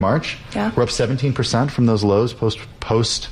March. Yeah. We're up 17% from those lows post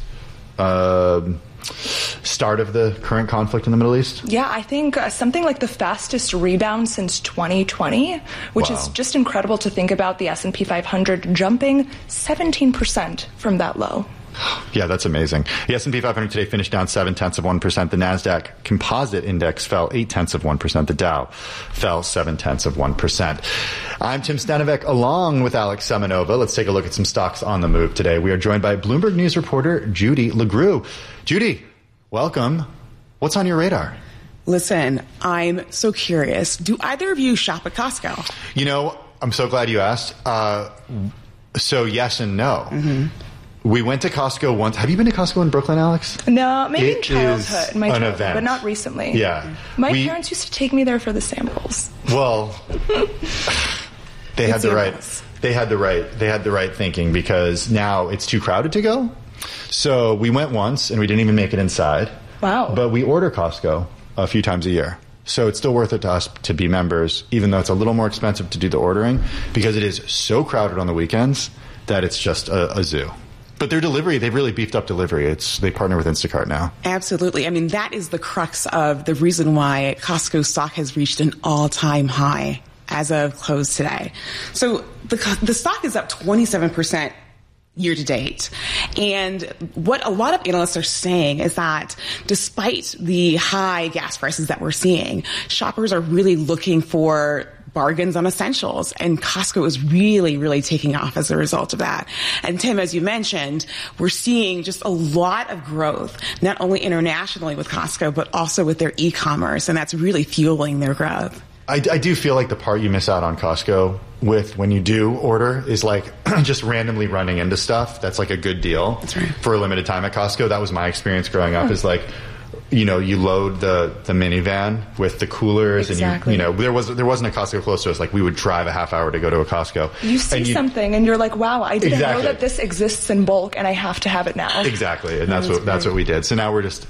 start of the current conflict in the Middle East? Yeah, I think something like the fastest rebound since 2020, which is just incredible to think about. The S&P 500 jumping 17% from that low. Yeah, that's amazing. The S&P 500 today finished down 0.7%. The NASDAQ Composite Index fell 0.8%. The Dow fell 0.7%. I'm Tim Stanovic along with Alex Semenova. Let's take a look at some stocks on the move today. We are joined by Bloomberg News reporter Judy LeGroux. Judy, welcome. What's on your radar? Listen, I'm so curious. Do either of you shop at Costco? You know, I'm so glad you asked. So yes and no. Mm-hmm. We went to Costco once. Have you been to Costco in Brooklyn, Alex? No, maybe in childhood, my childhood, event. but not recently. Yeah. My parents used to take me there for the samples. Well, they had the right thinking, because now it's too crowded to go. So we went once and we didn't even make it inside. Wow. But we order Costco a few times a year. So it's still worth it to us to be members, even though it's a little more expensive to do the ordering, because it is so crowded on the weekends that it's just a zoo. But their delivery, they've really beefed up delivery. They partner with Instacart now. Absolutely. I mean, that is the crux of the reason why Costco stock has reached an all-time high as of close today. So the stock is up 27% year to date. And what a lot of analysts are saying is that despite the high gas prices that we're seeing, shoppers are really looking for bargains on essentials, and Costco is really, really taking off as a result of that. And Tim, as you mentioned, we're seeing just a lot of growth, not only internationally with Costco, but also with their e-commerce, and that's really fueling their growth. I do feel like the part you miss out on Costco with when you do order is like just randomly running into stuff. That's like a good deal. That's right. For a limited time at Costco. That was my experience growing up, is like, you know, you load the minivan with the coolers. Exactly. And there wasn't a Costco close to us. Like, we would drive a half hour to go to a Costco. You see something and you're like, wow, I didn't know Exactly. that this exists in bulk and I have to have it now. Exactly. And that's what we did. So now we're just,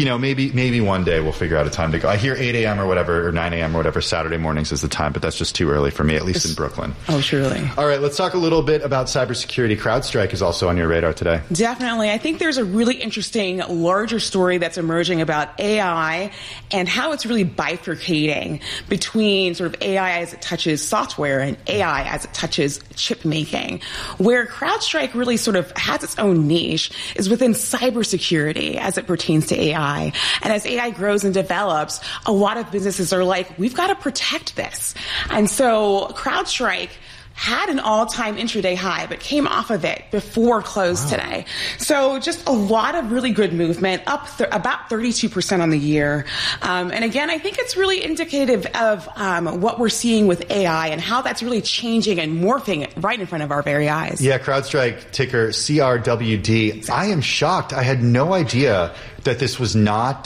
maybe one day we'll figure out a time to go. I hear 8 a.m. or whatever, or 9 a.m. or whatever, Saturday mornings is the time, but that's just too early for me, at least in Brooklyn. Oh, surely. All right, let's talk a little bit about cybersecurity. CrowdStrike is also on your radar today. Definitely. I think there's a really interesting larger story that's emerging about AI and how it's really bifurcating between sort of AI as it touches software and AI as it touches chip making. Where CrowdStrike really sort of has its own niche is within cybersecurity as it pertains to AI. And as AI grows and develops, a lot of businesses are like, we've got to protect this. And so CrowdStrike had an all-time intraday high, but came off of it before close today. So just a lot of really good movement, up about 32% on the year. And again, I think it's really indicative of what we're seeing with AI and how that's really changing and morphing right in front of our very eyes. Yeah, CrowdStrike, ticker CRWD. Exactly. I am shocked. I had no idea that this was not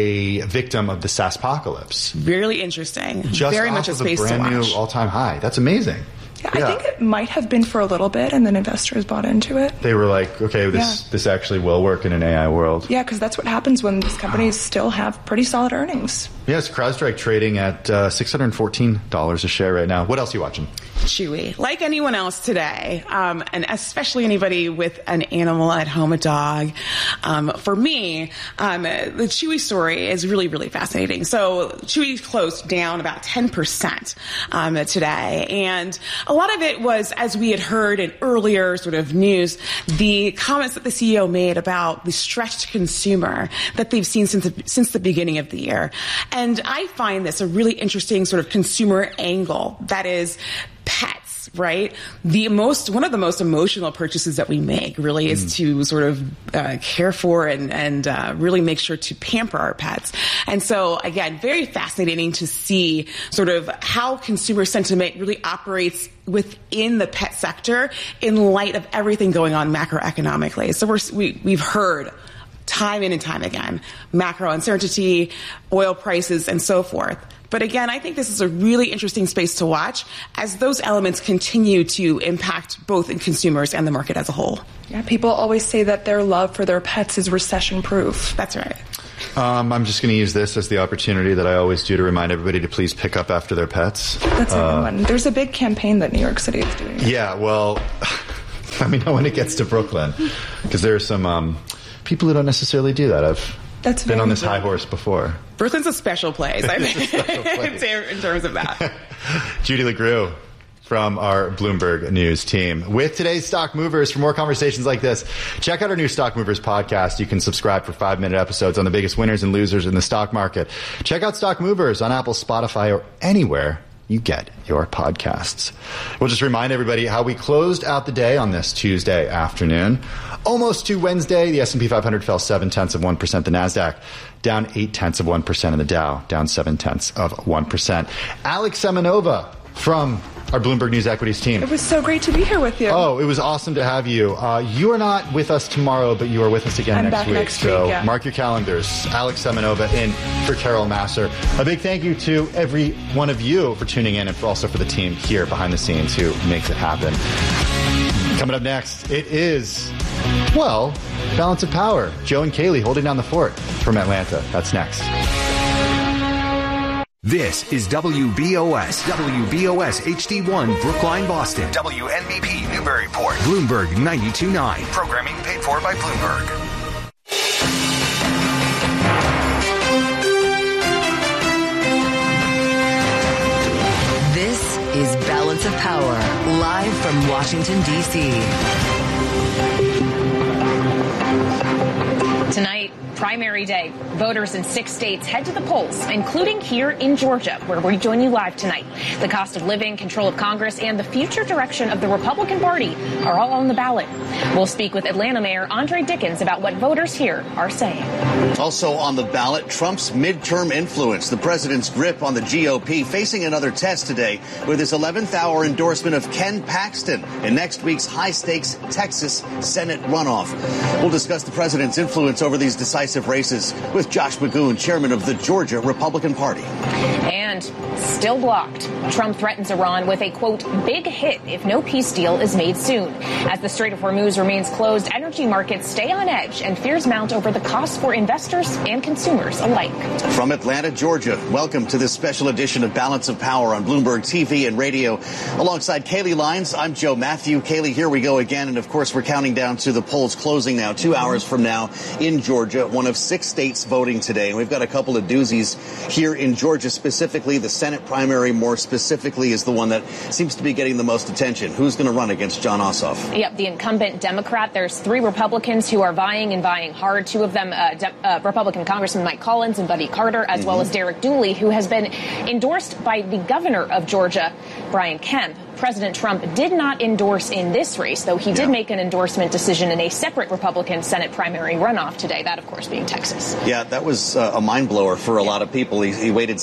a victim of the SaaSpocalypse. Really interesting. Just very off much a of space a brand to watch. new all-time high. That's amazing. Yeah, I think it might have been for a little bit, and then investors bought into it. They were like, okay, this actually will work in an AI world. Yeah, because that's what happens when these companies still have pretty solid earnings. Yes, CrowdStrike trading at $614 a share right now. What else are you watching? Chewy. Like anyone else today, and especially anybody with an animal at home, a dog, for me, the Chewy story is really, really fascinating. So Chewy closed down about 10% today. And a lot of it was, as we had heard in earlier sort of news, the comments that the CEO made about the stretched consumer that they've seen since the beginning of the year. And I find this a really interesting sort of consumer angle, that is pets, right? One of the most emotional purchases that we make really is to sort of care for and really make sure to pamper our pets. And so again, very fascinating to see sort of how consumer sentiment really operates within the pet sector in light of everything going on macroeconomically. So we've heard time in and time again, macro uncertainty, oil prices, and so forth. But again, I think this is a really interesting space to watch as those elements continue to impact both in consumers and the market as a whole. Yeah, people always say that their love for their pets is recession-proof. That's right. I'm just going to use this as the opportunity that I always do to remind everybody to please pick up after their pets. That's a good one. There's a big campaign that New York City is doing. Yeah, well, Let me know when it gets to Brooklyn, because there are some people who don't necessarily do that. I've been on this high horse before. Brooklyn's a special place, I think, in terms of that. Judy LeGroux from our Bloomberg News team with today's Stock Movers. For more conversations like this, check out our new Stock Movers podcast. You can subscribe for 5-minute episodes on the biggest winners and losers in the stock market. Check out Stock Movers on Apple, Spotify, or anywhere you get your podcasts. We'll just remind everybody how we closed out the day on this Tuesday afternoon. Almost to Wednesday, the S&P 500 fell 0.7%. The NASDAQ down 0.8%, and the Dow down 0.7%. Alex Semenova from our Bloomberg News Equities team. It was so great to be here with you. Oh, it was awesome to have you. You are not with us tomorrow, but you are with us again next week. So mark your calendars. Alex Semenova in for Carol Masser. A big thank you to every one of you for tuning in, and also for the team here behind the scenes who makes it happen. Coming up next, it is, well, Balance of Power. Joe and Kaylee holding down the fort from Atlanta. That's next. This is WBOS HD1 Brookline, Boston. WNBP Newburyport. Bloomberg 92.9. Programming paid for by Bloomberg. This is Balance of Power, live from Washington, D.C. Tonight, primary day. Voters in 6 states head to the polls, including here in Georgia, where we join you live tonight. The cost of living, control of Congress, and the future direction of the Republican Party are all on the ballot. We'll speak with Atlanta Mayor Andre Dickens about what voters here are saying. Also on the ballot, Trump's midterm influence, the president's grip on the GOP, facing another test today with his 11th hour endorsement of Ken Paxton in next week's high-stakes Texas Senate runoff. We'll discuss the president's influence over these decisive races with Josh Magoon, chairman of the Georgia Republican Party. And still blocked. Trump threatens Iran with a, quote, big hit if no peace deal is made soon. As the Strait of Hormuz remains closed, energy markets stay on edge and fears mount over the cost for investors and consumers alike. From Atlanta, Georgia, welcome to this special edition of Balance of Power on Bloomberg TV and radio. Alongside Kaylee Lyons, I'm Joe Matthew. Kaylee, here we go again. And of course, we're counting down to the polls closing now, 2 hours from now in Georgia, one of 6 states voting today. And we've got a couple of doozies here in Georgia, specifically the Senate primary, more specifically, is the one that seems to be getting the most attention. Who's going to run against Jon Ossoff? Yep, the incumbent Democrat. There's 3 Republicans who are vying hard. 2 of them, Republican Congressman Mike Collins and Buddy Carter, as well as Derek Dooley, who has been endorsed by the governor of Georgia, Brian Kemp. President Trump did not endorse in this race, though he did make an endorsement decision in a separate Republican Senate primary runoff today, that, of course, being Texas. Yeah, that was a mind blower for a lot of people. He waited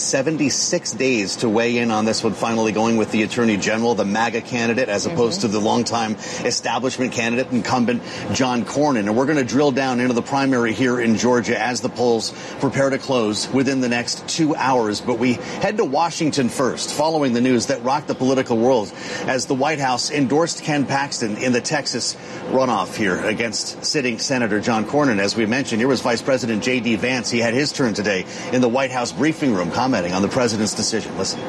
76 days to weigh in on this one, finally going with the Attorney General, the MAGA candidate, as opposed to the longtime establishment candidate, incumbent John Cornyn. And we're going to drill down into the primary here in Georgia as the polls prepare to close within the next 2 hours. But we head to Washington first, following the news that rocked the political world as the White House endorsed Ken Paxton in the Texas runoff here against sitting Senator John Cornyn. As we mentioned, here was Vice President J.D. Vance. He had his turn today in the White House briefing room commenting on the president's decision. Listen.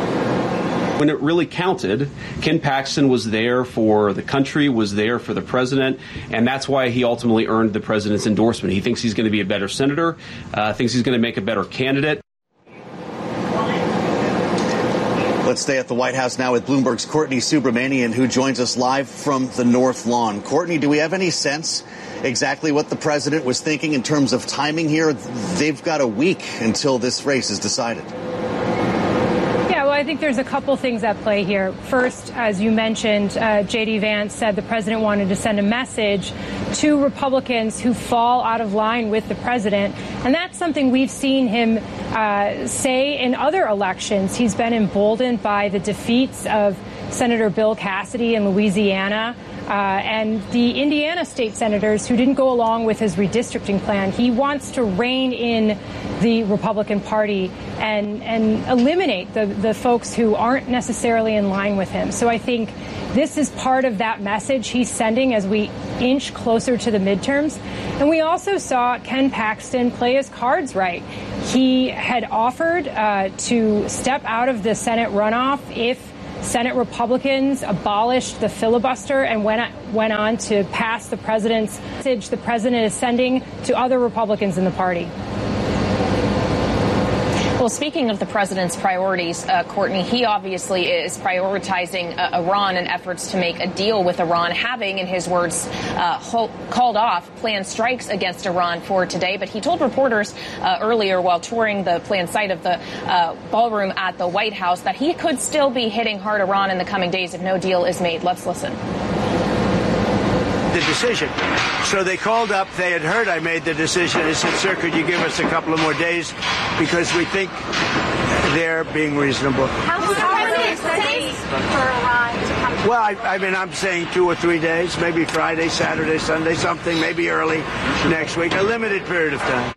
When it really counted, Ken Paxton was there for the country, was there for the president, and that's why he ultimately earned the president's endorsement. He thinks he's going to be a better senator, thinks he's going to make a better candidate. Let's stay at the White House now with Bloomberg's Courtney Subramanian, who joins us live from the North Lawn. Courtney, do we have any sense exactly what the president was thinking in terms of timing here? They've got a week until this race is decided. I think there's a couple things at play here. First, as you mentioned, J.D. Vance said the president wanted to send a message to Republicans who fall out of line with the president. And that's something we've seen him say in other elections. He's been emboldened by the defeats of Senator Bill Cassidy in Louisiana and the Indiana state senators who didn't go along with his redistricting plan. He wants to rein in the Republican Party and eliminate the folks who aren't necessarily in line with him. So I think this is part of that message he's sending as we inch closer to the midterms. And we also saw Ken Paxton play his cards right. He had offered to step out of the Senate runoff if Senate Republicans abolished the filibuster and went on to pass the president's message the president is sending to other Republicans in the party. Well, speaking of the president's priorities, Courtney, he obviously is prioritizing Iran and efforts to make a deal with Iran, having, in his words, called off planned strikes against Iran for today. But he told reporters earlier while touring the planned site of the ballroom at the White House that he could still be hitting hard Iran in the coming days if no deal is made. Let's listen. The decision. So they called up. They had heard I made the decision. They said, sir, could you give us a couple of more days because we think they're being reasonable. How many days for Iran to come? Well, I mean, I'm saying 2 or 3 days, maybe Friday, Saturday, Sunday, something, maybe early next week, a limited period of time.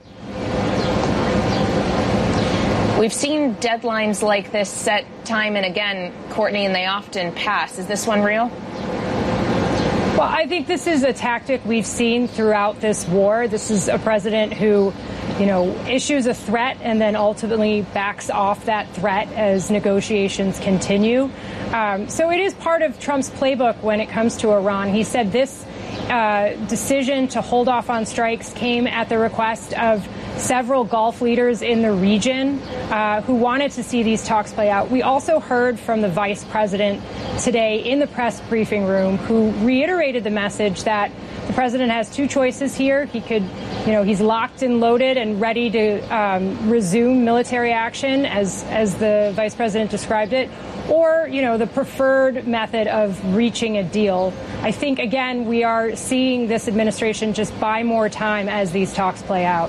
We've seen deadlines like this set time and again, Courtney, and they often pass. Is this one real? Well, I think this is a tactic we've seen throughout this war. This is a president who, issues a threat and then ultimately backs off that threat as negotiations continue. So it is part of Trump's playbook when it comes to Iran. He said this decision to hold off on strikes came at the request of several Gulf leaders in the region who wanted to see these talks play out. We also heard from the vice president today in the press briefing room who reiterated the message that the president has two choices here. He could, he's locked and loaded and ready to resume military action as the vice president described it, or, the preferred method of reaching a deal. I think, again, we are seeing this administration just buy more time as these talks play out.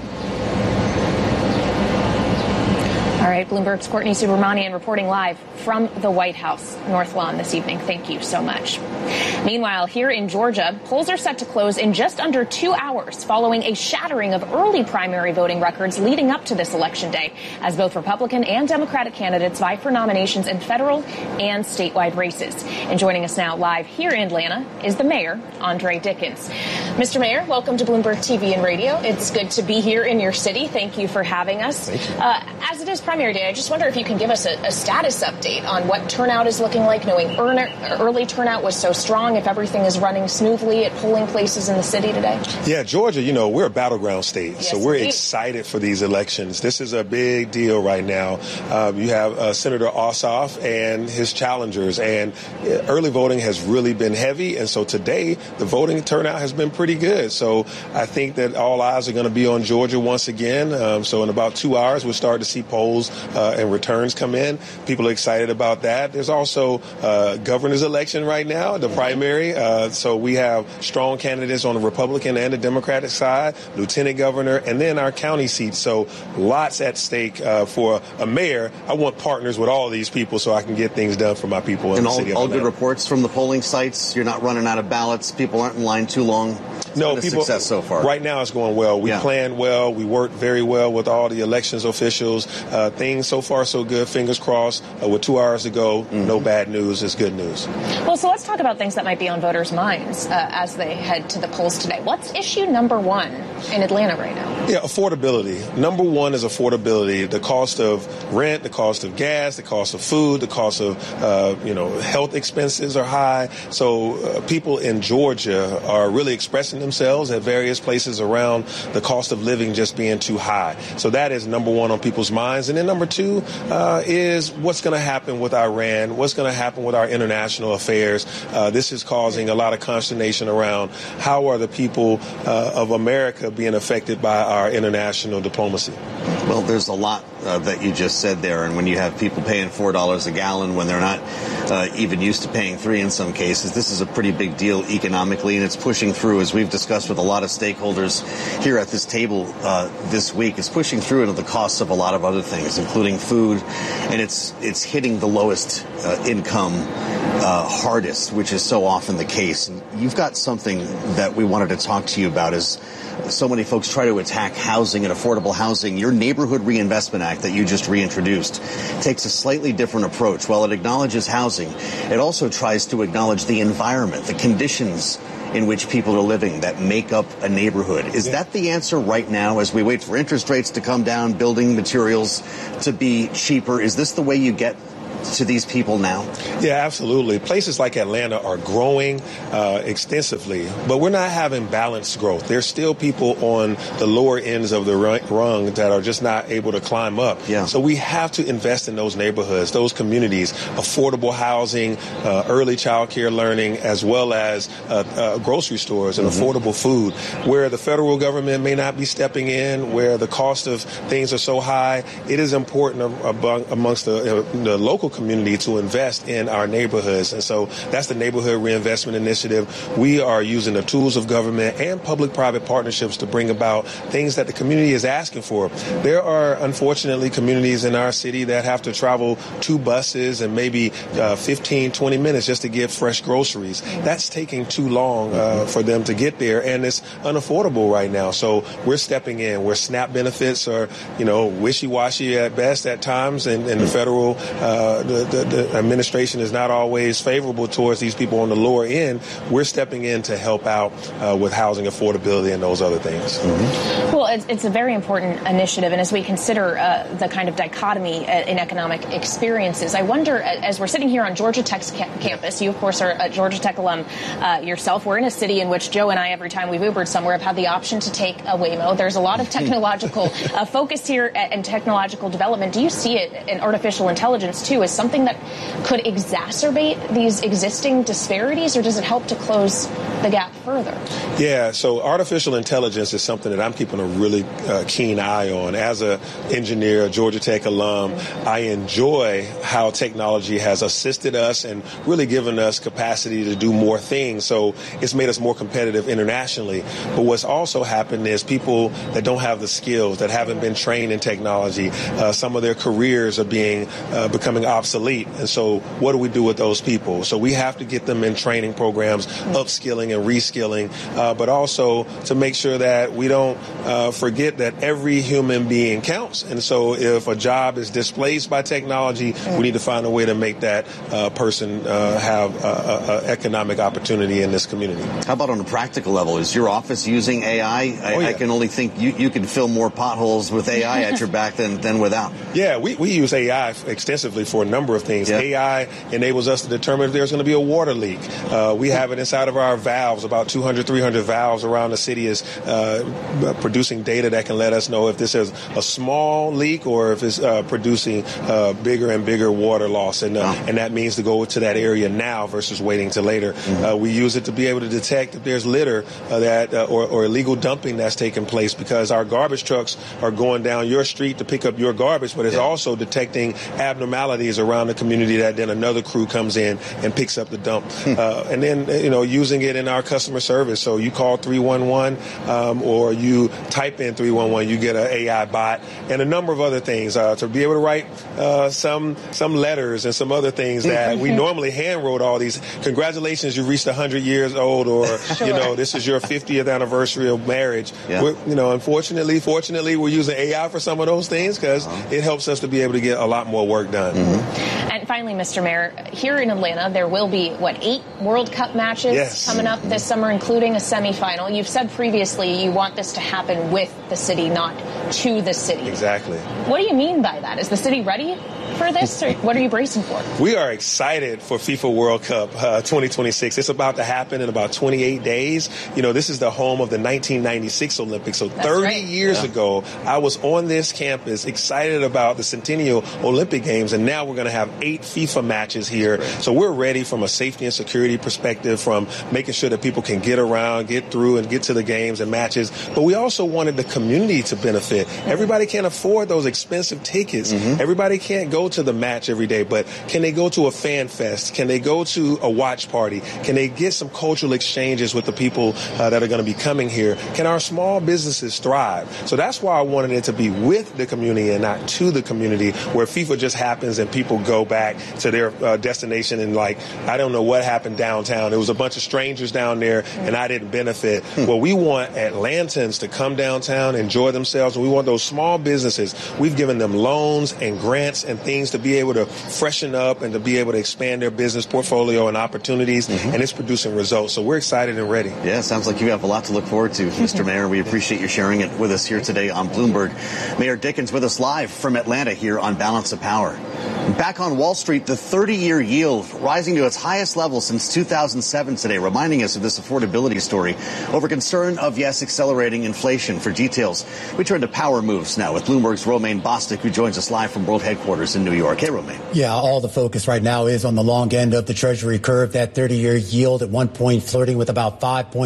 All right, Bloomberg's Courtney Subramanian reporting live from the White House, North Lawn this evening. Thank you so much. Meanwhile, here in Georgia, polls are set to close in just under 2 hours following a shattering of early primary voting records leading up to this election day, as both Republican and Democratic candidates vie for nominations in federal and statewide races. And joining us now live here in Atlanta is the mayor, Andre Dickens. Mr. Mayor, welcome to Bloomberg TV and Radio. It's good to be here in your city. Thank you for having us. Thank you. As it is primary day, I just wonder if you can give us a status update on what turnout is looking like, knowing early turnout was so strong, if everything is running smoothly at polling places in the city today. Yeah, Georgia, we're a battleground state, yes, so we're indeed. excited for these elections. This is a big deal right now. You have Senator Ossoff and his challengers, and early voting has really been heavy, and so today the voting turnout has been pretty good. So I think that all eyes are going to be on Georgia once again. So in about 2 hours, we'll start to see polls and returns come in. People are excited about that. There's also governor's election right now, the primary. So we have strong candidates on the Republican and the Democratic side, lieutenant governor, and then our county seats. So lots at stake for a mayor. I want partners with all these people so I can get things done for my people in the city of Atlanta. All good reports from the polling sites. You're not running out of ballots. People aren't in line too long. No, people. Success so far. Right now, it's going well. We planned well. We worked very well with all the elections officials. Things so far so good. Fingers crossed. With 2 hours to go, no bad news. It's good news. Well, so let's talk about things that might be on voters' minds as they head to the polls today. What's issue number one in Atlanta right now? Yeah, affordability. Number one is affordability. The cost of rent, the cost of gas, the cost of food, the cost of health expenses are high. So people in Georgia are really expressing themselves at various places around the cost of living just being too high. So that is number one on people's minds. And then number two is what's going to happen with Iran, what's going to happen with our international affairs. This is causing a lot of consternation around how are the people of America being affected by our international diplomacy. Well, there's a lot that you just said there. And when you have people paying $4 a gallon when they're not even used to paying $3 in some cases, this is a pretty big deal economically. And it's pushing through, as we've discussed with a lot of stakeholders here at this table this week, it's pushing through into the costs of a lot of other things, including food. And it's hitting the lowest income hardest, which is so often the case. And you've got something that we wanted to talk to you about is so many folks try to attack housing and affordable housing. Your Neighborhood Reinvestment Act that you just reintroduced takes a slightly different approach. While it acknowledges housing, it also tries to acknowledge the environment, the conditions in which people are living that make up a neighborhood. Is that the answer right now as we wait for interest rates to come down, building materials to be cheaper? Is this the way you get to these people now? Yeah, absolutely. Places like Atlanta are growing extensively, but we're not having balanced growth. There's still people on the lower ends of the rung that are just not able to climb up. Yeah. So we have to invest in those neighborhoods, those communities, affordable housing, early child care learning, as well as grocery stores and affordable food, where the federal government may not be stepping in, where the cost of things are so high. It is important amongst the local community to invest in our neighborhoods. And so that's the Neighborhood Reinvestment Initiative. We are using the tools of government and public-private partnerships to bring about things that the community is asking for. There are, unfortunately, communities in our city that have to travel 2 buses and maybe 15, 20 minutes just to get fresh groceries. That's taking too long for them to get there, and it's unaffordable right now. So we're stepping in where SNAP benefits are, wishy-washy at best at times, and the federal the administration is not always favorable towards these people on the lower end. We're stepping in to help out with housing affordability and those other things. Well, it's a very important initiative, and as we consider the kind of dichotomy in economic experiences, I wonder, as we're sitting here on Georgia Tech's campus, you, of course, are a Georgia Tech alum yourself. We're in a city in which Joe and I, every time we've Ubered somewhere, have had the option to take a Waymo. There's a lot of technological focus here and technological development. Do you see it in artificial intelligence, too, as something that could exacerbate these existing disparities, or does it help to close the gap further? Yeah, so artificial intelligence is something that I'm keeping a really keen eye on. As an engineer, a Georgia Tech alum, I enjoy how technology has assisted us and really given us capacity to do more things. So it's made us more competitive internationally. But what's also happened is people that don't have the skills, that haven't been trained in technology, some of their careers are becoming obsolete. And so what do we do with those people? So we have to get them in training programs, upskilling and reskilling, but also to make sure that we don't forget that every human being counts. And so if a job is displaced by technology, we need to find a way to make that person have economic opportunity in this community. How about on a practical level? Is your office using AI? I can only think you can fill more potholes with AI at your back than without. Yeah, we use AI extensively for a number of things. Yeah. AI enables us to determine if there's going to be a water leak. We have it inside of our valves. About 200, 300 valves around the city is producing data that can let us know if this is a small leak or if it's producing bigger and bigger water loss. And that means to go to that area now versus waiting till later. We use it to be able to detect if there's litter or illegal dumping that's taking place, because our garbage trucks are going down your street to pick up your garbage, but it's also detecting abnormalities around the community that then another crew comes in and picks up the dump. And then, using it in our customer service. So you call 311 or you type in 311, you get an AI bot and a number of other things to be able to write some letters and some other things that we normally hand wrote all these. Congratulations, you've reached 100 years old, or, this is your 50th anniversary of marriage. Yeah. Fortunately, we're using AI for some of those things because it helps us to be able to get a lot more work done. And finally, Mr. Mayor, here in Atlanta, there will be, 8 World Cup matches coming up this summer, including a semifinal. You've said previously you want this to happen with the city, not to the city. Exactly. What do you mean by that? Is the city ready for this, or what are you bracing for? We are excited for FIFA World Cup 2026. It's about to happen in about 28 days. This is the home of the 1996 Olympics. So 30 years ago, I was on this campus excited about the Centennial Olympic Games, and now we're going to have 8 FIFA matches here. So we're ready from a safety and security perspective, from making sure that people can get around, get through, and get to the games and matches. But we also wanted the community to benefit. Everybody can't afford those expensive tickets. Everybody can't go to the match every day, but can they go to a fan fest? Can they go to a watch party? Can they get some cultural exchanges with the people that are going to be coming here? Can our small businesses thrive? So that's why I wanted it to be with the community and not to the community, where FIFA just happens and people go back to their destination and I don't know what happened downtown. There was a bunch of strangers down there and I didn't benefit. Well, we want Atlantans to come downtown, enjoy themselves, and we want those small businesses. We've given them loans and grants and things to be able to freshen up and to be able to expand their business portfolio and opportunities, and it's producing results. So we're excited and ready. Yeah, sounds like you have a lot to look forward to, Mr. Mayor. We appreciate you sharing it with us here today on Bloomberg. Mayor Dickens with us live from Atlanta here on Balance of Power. Back on Wall Street, the 30-year yield rising to its highest level since 2007 today, reminding us of this affordability story over concern of, yes, accelerating inflation. For details, we turn to power moves now with Bloomberg's Romaine Bostick, who joins us live from World Headquarters in New York. Hey, Romaine. Yeah, all the focus right now is on the long end of the Treasury curve. That 30-year yield at one point flirting with about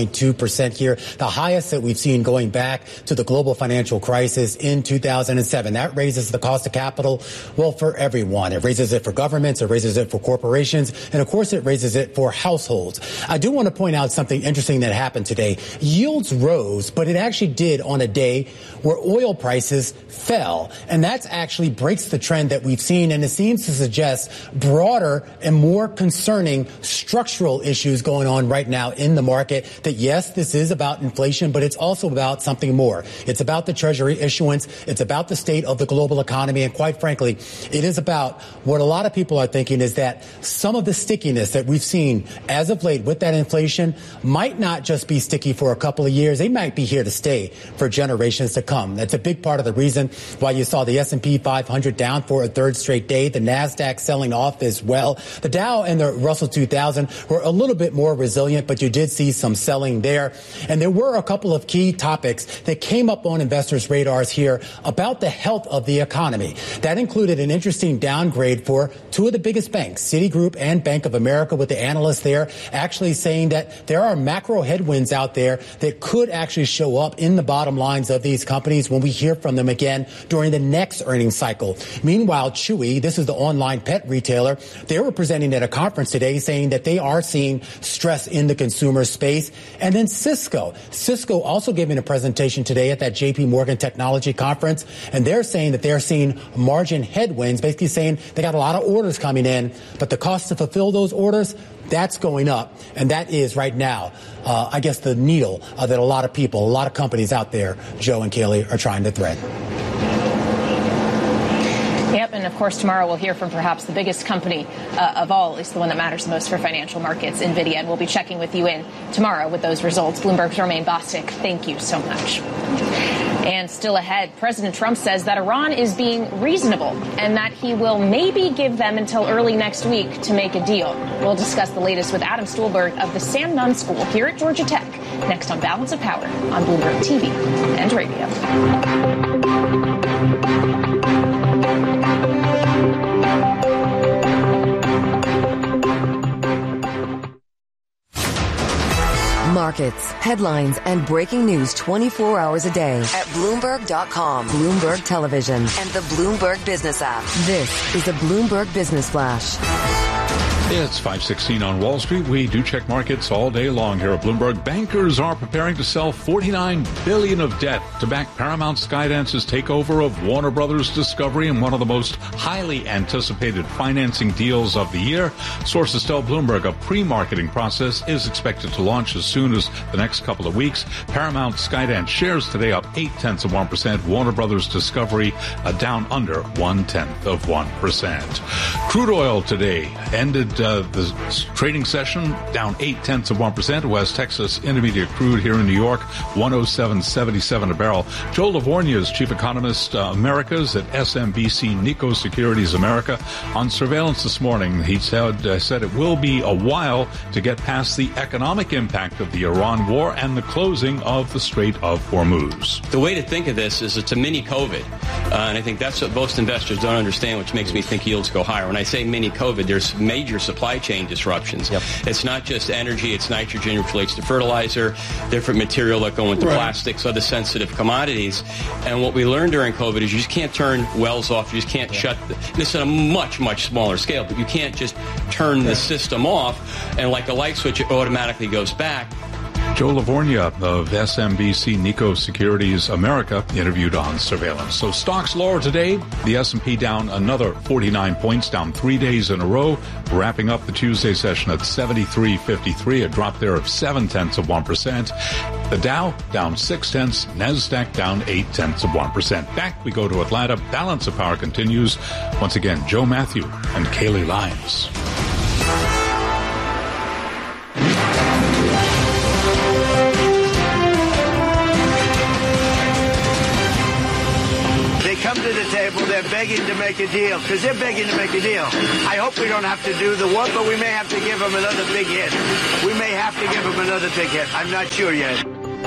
5.2% here, the highest that we've seen going back to the global financial crisis in 2007. That raises the cost of capital, well, for everyone. It raises it for governments, it raises it for corporations, and of course it raises it for households. I do want to point out something interesting that happened today. Yields rose, but it actually did on a day where oil prices fell. And that actually breaks the trend that we've seen, and it seems to suggest broader and more concerning structural issues going on right now in the market. That yes, this is about inflation, but it's also about something more. It's about the Treasury issuance. It's about the state of the global economy. And quite frankly, it is about what a lot of people are thinking is that some of the stickiness that we've seen as of late with that inflation might not just be sticky for a couple of years. They might be here to stay for generations to come. That's a big part of the reason why you saw the S&P 500 down for a third straight day. The NASDAQ selling off as well. The Dow and the Russell 2000 were a little bit more resilient, but you did see some selling there. And there were a couple of key topics that came up on investors' radars here about the health of the economy. That included an interesting downgrade for two of the biggest banks, Citigroup and Bank of America, with the analysts there actually saying that there are macro headwinds out there that could actually show up in the bottom lines of these companies when we hear from them again during the next earnings cycle. Meanwhile, Chewy, this is the online pet retailer, they were presenting at a conference today saying that they are seeing stress in the consumer space. And then Cisco also giving a presentation today at that JP Morgan Technology Conference, and they're saying that they're seeing margin headwinds, basically saying they got a lot of orders coming in, but the cost to fulfill those orders, that's going up. And that is right now, I guess, the needle that a lot of people, a lot of companies out there, Joe and Kaylee, are trying to thread. Yep, and of course tomorrow we'll hear from perhaps the biggest company of all, at least the one that matters most for financial markets, NVIDIA, and we'll be checking with you in tomorrow with those results. Bloomberg's Romaine Bostick, thank you so much. And still ahead, President Trump says that Iran is being reasonable and that he will maybe give them until early next week to make a deal. We'll discuss the latest with Adam Stuhlberg of the Sam Nunn School here at Georgia Tech, next on Balance of Power on Bloomberg TV and Radio. Markets, headlines, and breaking news 24 hours a day at Bloomberg.com, Bloomberg Television, and the Bloomberg Business app. This is a Bloomberg Business Flash. It's 5:16 on Wall Street. We do check markets all day long here at Bloomberg. Bankers are preparing to sell $49 billion of debt to back Paramount Skydance's takeover of Warner Brothers Discovery in one of the most highly anticipated financing deals of the year. Sources tell Bloomberg a pre-marketing process is expected to launch as soon as the next couple of weeks. Paramount Skydance shares today up 0.8%. Warner Brothers Discovery down under 0.1%. Crude oil today ended the trading session down 0.8%. West Texas Intermediate crude here in New York, 107.77 a barrel. Joe Livornia is chief economist Americas at SMBC Nikko Securities America. On surveillance this morning, he said it will be a while to get past the economic impact of the Iran war and the closing of the Strait of Hormuz. The way to think of this is it's a mini COVID. And I think that's what most investors don't understand, which makes me think yields go higher. When I say mini COVID, there's major supply chain disruptions. Yep. It's not just energy, it's nitrogen, which relates to fertilizer, different material that go into plastics, other sensitive commodities. And what we learned during COVID is you just can't turn wells off. You just can't shut this at a much, much smaller scale, but you can't just turn the system off and like a light switch, it automatically goes back. Joe Livornia of SMBC Nikko Securities America interviewed on surveillance. So stocks lower today. The S&P down another 49 points, down 3 days in a row, wrapping up the Tuesday session at 73.53, a drop there of 0.7%. The Dow down 0.6, NASDAQ down 0.8%. Back we go to Atlanta. Balance of Power continues. Once again, Joe Matthew and Kaylee Lyons. Come to the table they're begging to make a deal, because they're begging to make a deal. I hope we don't have to do the one, but we may have to give them another big hit. We may have to give them another big hit. I'm not sure yet.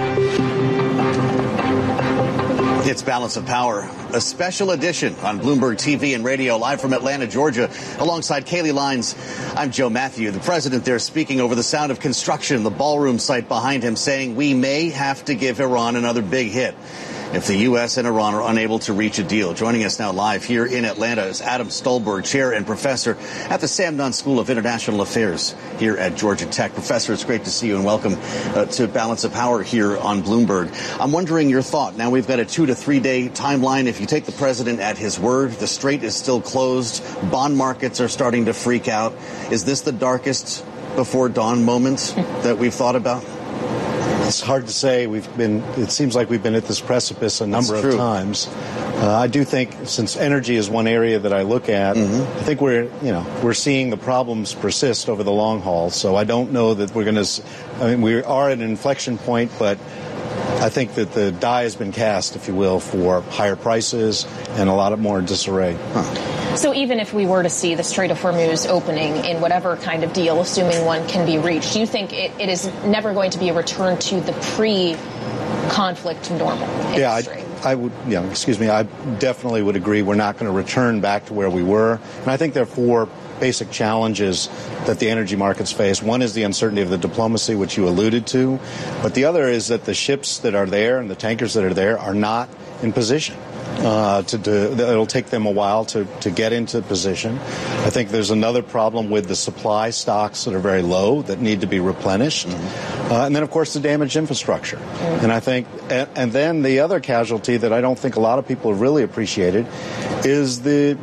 It's Balance of Power, a special edition on Bloomberg TV and radio, live from Atlanta, Georgia, alongside Kaylee Lines. I'm Joe Matthew. The president there speaking over the sound of construction, the ballroom site behind him, saying we may have to give Iran another big hit if the U.S. and Iran are unable to reach a deal. Joining us now live here in Atlanta is Adam Stolberg, chair and professor at the Sam Nunn School of International Affairs here at Georgia Tech. Professor, it's great to see you and welcome to Balance of Power here on Bloomberg. I'm wondering your thought. Now we've got a 2 to 3 day timeline. If you take the president at his word, the strait is still closed. Bond markets are starting to freak out. Is this the darkest before dawn moment that we've thought about? It's hard to say. It seems like we've been at this precipice a number of times. I do think, since energy is one area that I look at, I think we're seeing the problems persist over the long haul. So I don't know that we're going to. I mean, we are at an inflection point, but I think that the die has been cast, if you will, for higher prices and a lot more disarray. So even if we were to see the Strait of Hormuz opening in whatever kind of deal, assuming one can be reached, do you think it is never going to be a return to the pre-conflict normal? Yeah, I would. Yeah, excuse me. I definitely would agree. We're not going to return back to where we were, and I think there are 4 basic challenges that the energy markets face. One is the uncertainty of the diplomacy, which you alluded to, but the other is that the ships that are there and the tankers that are there are not in position. It'll take them a while to get into position. I think there's another problem with the supply stocks that are very low that need to be replenished. And then, of course, the damaged infrastructure. And I think, and then the other casualty that I don't think a lot of people have really appreciated is the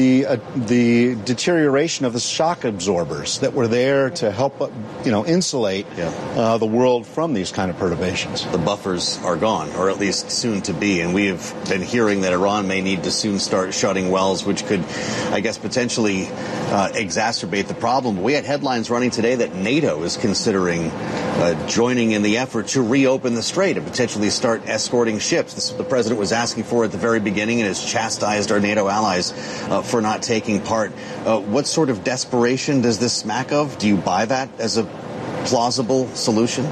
deterioration of the shock absorbers that were there to help, insulate the world from these kind of perturbations. The buffers are gone, or at least soon to be, and we have been hearing that Iran may need to soon start shutting wells, which could, I guess, potentially exacerbate the problem. We had headlines running today that NATO is considering joining in the effort to reopen the strait and potentially start escorting ships. This is what the president was asking for at the very beginning and has chastised our NATO allies for not taking part. What sort of desperation does this smack of? Do you buy that as a plausible solution?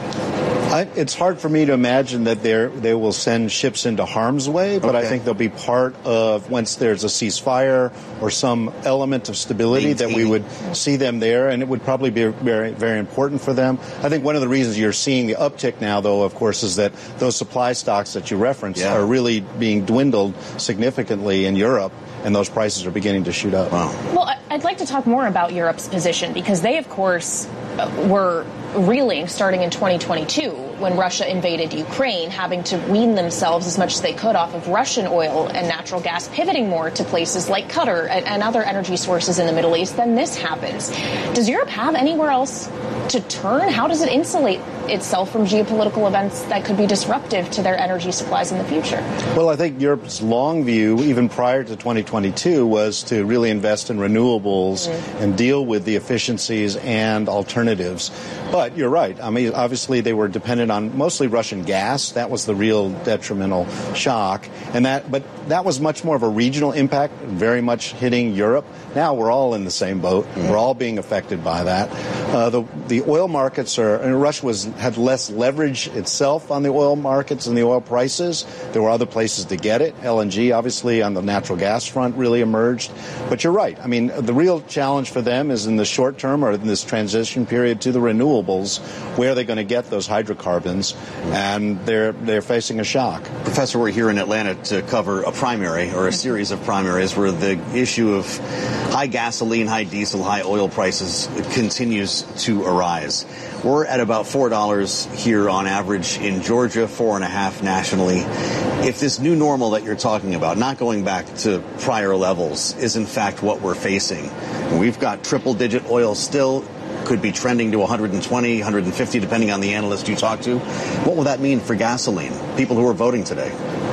It's hard for me to imagine that they will send ships into harm's way, but I think they'll be part of, once there's a ceasefire or some element of stability, that we would see them there, and it would probably be very, very important for them. I think one of the reasons you're seeing the uptick now, though, of course, is that those supply stocks that you referenced are really being dwindled significantly in Europe, and those prices are beginning to shoot up. Wow. Well, I'd like to talk more about Europe's position, because they, of course, were reeling starting in 2022 when Russia invaded Ukraine, having to wean themselves as much as they could off of Russian oil and natural gas, pivoting more to places like Qatar and other energy sources in the Middle East. Then this happens. Does Europe have anywhere else to turn? How does it insulate itself from geopolitical events that could be disruptive to their energy supplies in the future? Well, I think Europe's long view, even prior to 2022, was to really invest in renewables and deal with the efficiencies and alternatives. But you're right. I mean, obviously they were dependent on mostly Russian gas. That was the real detrimental shock. But that was much more of a regional impact, very much hitting Europe. Now we're all in the same boat. We're all being affected by that. The oil markets Russia had less leverage itself on the oil markets and the oil prices. There were other places to get it. LNG, obviously, on the natural gas front really emerged. But you're right. I mean, the real challenge for them is in the short term, or in this transition period to the renewables, where are they going to get those hydrocarbons? And they're facing a shock. Professor, we're here in Atlanta to cover a primary, or a series of primaries, where the issue of high gasoline, high diesel, high oil prices continues to arise. We're at about $4 here on average in Georgia, 4.5 nationally. If this new normal that you're talking about, not going back to prior levels, is in fact what we're facing, we've got triple-digit oil still, could be trending to 120, 150, depending on the analyst you talk to. What will that mean for gasoline? People who are voting today.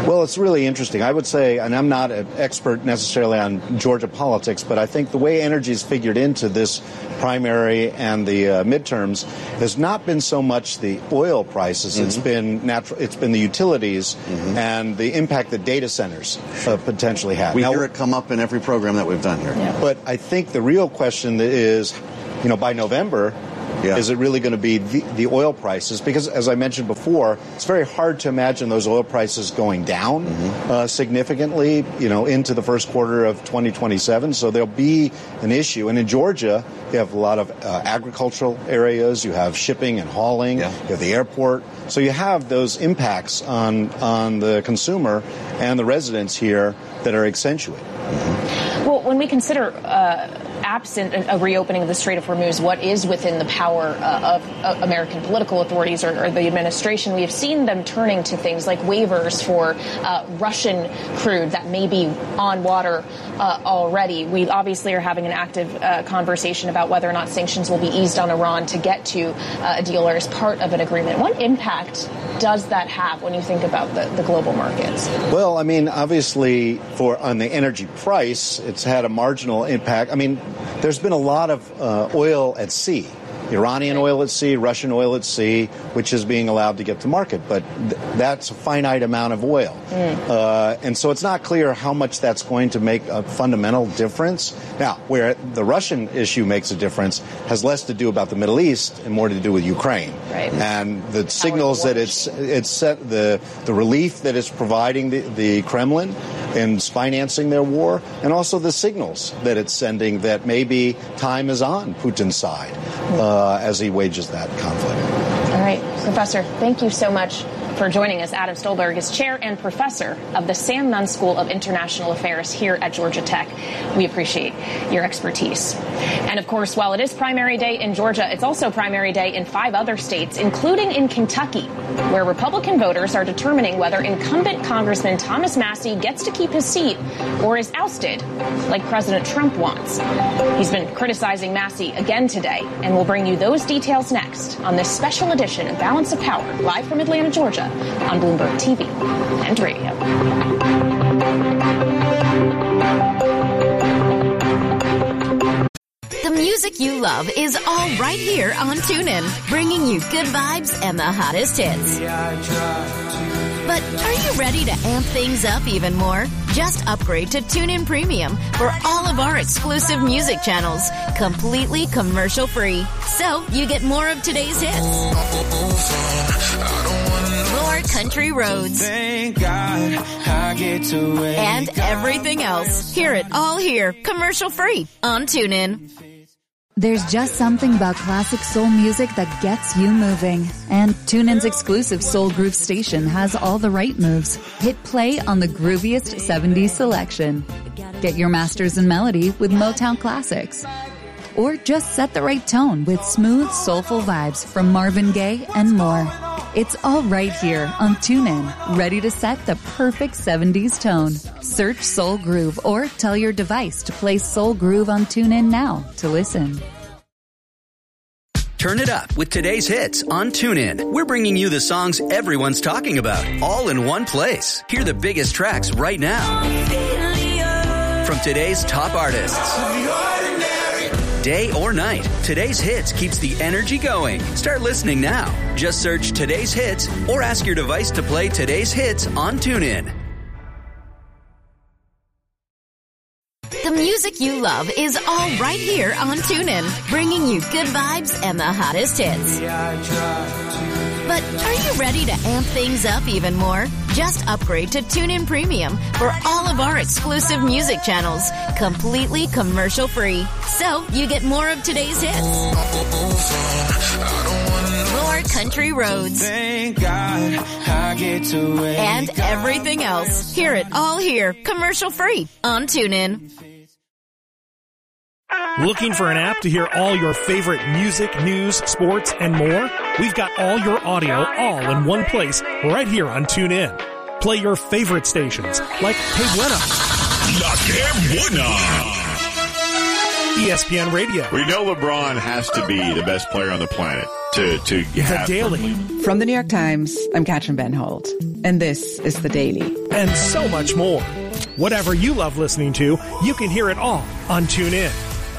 Well, it's really interesting. I would say, and I'm not an expert necessarily on Georgia politics, but I think the way energy is figured into this primary and the midterms has not been so much the oil prices. It's been it's been the utilities and the impact that data centers potentially have. We hear it come up in every program that we've done here. Yeah. But I think the real question is, by November, is it really going to be the oil prices? Because, as I mentioned before, it's very hard to imagine those oil prices going down significantly, into the first quarter of 2027. So there'll be an issue. And in Georgia, you have a lot of agricultural areas. You have shipping and hauling. You have the airport. So you have those impacts on the consumer and the residents here that are accentuated. Well, when we consider absent a reopening of the Strait of Hormuz, what is within the power of American political authorities or the administration? We have seen them turning to things like waivers for Russian crude that may be on water already. We obviously are having an active conversation about whether or not sanctions will be eased on Iran to get to a deal or as part of an agreement. What impact does that have when you think about the global markets? Well, I mean, obviously, on the energy price, it's had a marginal impact. I mean, there's been a lot of oil at sea, Iranian oil at sea, Russian oil at sea, which is being allowed to get to market. But that's a finite amount of oil. And so it's not clear how much that's going to make a fundamental difference. Now, where the Russian issue makes a difference has less to do about the Middle East and more to do with Ukraine. Right. And the signals that it's set, the relief that it's providing the Kremlin in financing their war, and also the signals that it's sending that maybe time is on Putin's side as he wages that conflict. All right, Professor, thank you so much for joining us. Adam Stolberg is chair and professor of the Sam Nunn School of International Affairs here at Georgia Tech. We appreciate your expertise. And of course, while it is primary day in Georgia, it's also primary day in 5 other states, including in Kentucky, where Republican voters are determining whether incumbent Congressman Thomas Massie gets to keep his seat or is ousted, like President Trump wants. He's been criticizing Massie again today, and we'll bring you those details next on this special edition of Balance of Power, live from Atlanta, Georgia, on Bloomberg TV and radio. The music you love is all right here on TuneIn, bringing you good vibes and the hottest hits. But are you ready to amp things up even more? Just upgrade to TuneIn Premium for all of our exclusive music channels, completely commercial-free. So you get more of today's hits, more country roads, thank God I get to and everything else. Hear it all here, commercial-free on TuneIn. There's just something about classic soul music that gets you moving. And TuneIn's exclusive Soul Groove station has all the right moves. Hit play on the grooviest 70s selection. Get your masters in melody with Motown classics. Or just set the right tone with smooth, soulful vibes from Marvin Gaye and more. It's all right here on TuneIn, ready to set the perfect 70s tone. Search Soul Groove or tell your device to play Soul Groove on TuneIn now to listen. Turn it up with today's hits on TuneIn. We're bringing you the songs everyone's talking about, all in one place. Hear the biggest tracks right now from today's top artists. Day or night, today's hits keeps the energy going. Start listening now. Just search today's hits or ask your device to play today's hits on TuneIn. The music you love is all right here on TuneIn, bringing you good vibes and the hottest hits. But are you ready to amp things up even more? Just upgrade to TuneIn Premium for all of our exclusive music channels, completely commercial-free. So you get more of today's hits, more country roads, thank God I get to and everything else. Hear it all here, commercial-free on TuneIn. Looking for an app to hear all your favorite music, news, sports, and more? We've got all your audio all in one place right here on TuneIn. Play your favorite stations like Hey Buena, La Que Buena, ESPN Radio. We know LeBron has to be the best player on the planet. to have. The Daily. From the New York Times, I'm Katrin Van Holt, and this is The Daily. And so much more. Whatever you love listening to, you can hear it all on TuneIn.